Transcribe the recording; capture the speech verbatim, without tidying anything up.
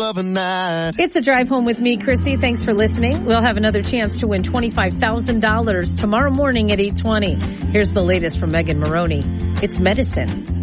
of a night. It's a drive home with me, Christy. Thanks for listening. We'll have another chance to win twenty-five thousand dollars tomorrow morning at eight twenty. Here's the latest from Megan Maroney. It's medicine.